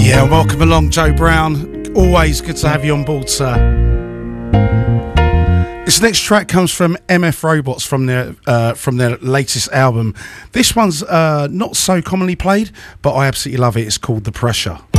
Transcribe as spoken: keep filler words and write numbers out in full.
Yeah, welcome along, Joe Brown. Always good to have you on board, sir. This next track comes from M F Robots from their uh, from their latest album. This one's uh, not so commonly played, but I absolutely love it. It's called The Pressure.